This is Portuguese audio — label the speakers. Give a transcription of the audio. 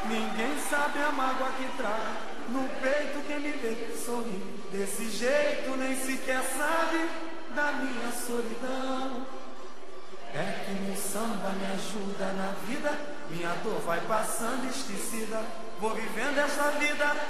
Speaker 1: Ninguém sabe a mágoa que traz no peito quem me vê sorrir. Desse jeito nem sequer sabe da minha solidão. É que no samba me ajuda na vida, minha dor vai passando esquecida. Vou vivendo essa vida